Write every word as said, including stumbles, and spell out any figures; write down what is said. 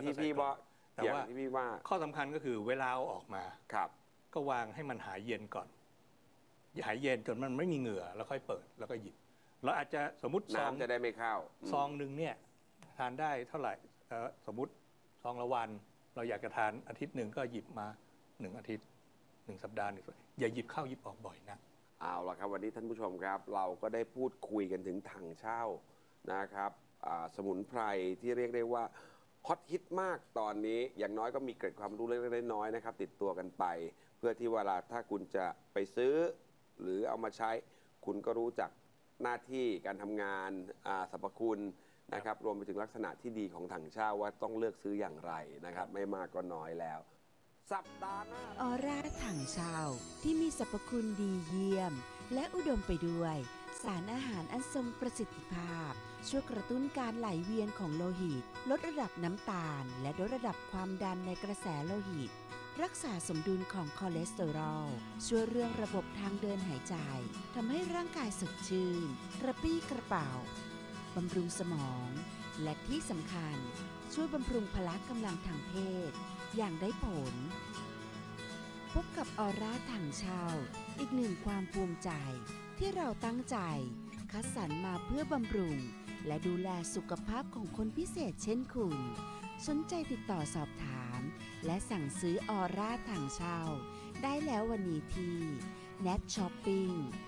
ที่พี่ว่าแต่ว่าที่พี่ว่าข้อสำคัญก็คือเวลาเอาออกมาครับก็วางให้มันหายเย็นก่อนหายเย็นจนมันไม่มีเหงื่อแล้วค่อยเปิดแล้วก็หยิบเราอาจจะสมมติซองน้ำจะได้ไม่เข้าซองหนึ่งเนี่ยทานได้เท่าไหร่สมมุติซองละวันเราอยากจะทานอาทิตย์หนึ่งก็หยิบมาหนึ่งอาทิตย์หนึ่งสัปดาห์หนึ่งอย่าหยิบเข้าหยิบออกบ่อยนะเอาละครับวันนี้ท่านผู้ชมครับเราก็ได้พูดคุยกันถึงถังเช่านะครับสมุนไพรที่เรียกได้ว่าฮอตฮิตมากตอนนี้อย่างน้อยก็มีเกร็ดความรู้เล็กๆน้อยๆนะครับติดตัวกันไปเพื่อที่เวลาถ้าคุณจะไปซื้อหรือเอามาใช้คุณก็รู้จักหน้าที่การทำงานสรรพคุณนะครับรวมไปถึงลักษณะที่ดีของถังเช่าว่าต้องเลือกซื้ออย่างไรนะครับไม่มากก็น้อยแล้วสัปดาห์หน้าออร่าถังเช่าที่มีสรรพคุณดีเยี่ยมและอุดมไปด้วยสารอาหารอันทรงประสิทธิภาพช่วยกระตุ้นการไหลเวียนของโลหิตลดระดับน้ำตาลและลดระดับความดันในกระแสโลหิตรักษาสมดุลของคอเลสเตอรอลช่วยเรื่องระบบทางเดินหายใจทำให้ร่างกายสดชื่นกระปรี้กระเป๋าบำรุงสมองและที่สำคัญช่วยบำรุงพละกำลังทางเพศอย่างได้ผลพบกับออร่าถังเช่าอีกหนึ่งความภูมิใจที่เราตั้งใจคัดสรรมาเพื่อบำรุงและดูแลสุขภาพของคนพิเศษเช่นคุณสนใจติดต่อสอบถามและสั่งซื้อออร่าถังเช่าได้แล้ววันนี้ที่ Net Shopping